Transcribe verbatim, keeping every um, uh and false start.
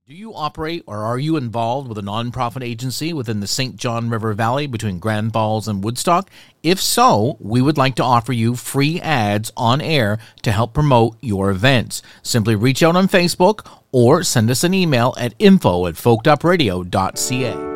Do you operate or are you involved with a nonprofit agency within the Saint John River Valley between Grand Falls and Woodstock? If so, we would like to offer you free ads on air to help promote your events. Simply reach out on Facebook or send us an email at info at folkedupradio dot c a.